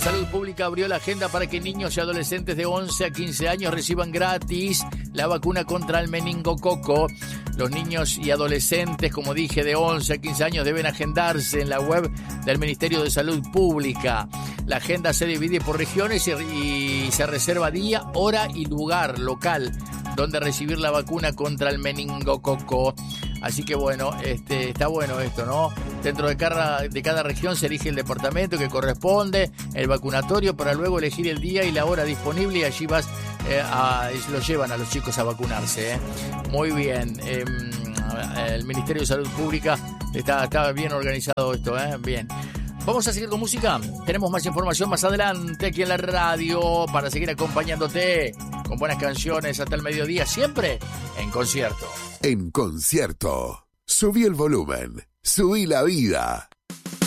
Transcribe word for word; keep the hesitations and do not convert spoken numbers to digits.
Salud Pública abrió la agenda para que niños y adolescentes de once a quince años reciban gratis la vacuna contra el meningococo. Los niños y adolescentes, como dije, de once a quince años deben agendarse en la web del Ministerio de Salud Pública. La agenda se divide por regiones y, y se reserva día, hora y lugar local donde recibir la vacuna contra el meningococo. Así que bueno, este, está bueno esto, ¿no? Dentro de cada, de cada región se elige el departamento que corresponde, el vacunatorio, para luego elegir el día y la hora disponible, y allí vas, eh, a, lo llevan a los chicos a vacunarse, ¿eh? Muy bien. Eh, el Ministerio de Salud Pública está, está bien organizado esto, ¿eh? Bien. Vamos a seguir con música. Tenemos más información más adelante aquí en la radio para seguir acompañándote con buenas canciones hasta el mediodía, siempre en concierto. En concierto. Subí el volumen. Subí la vida.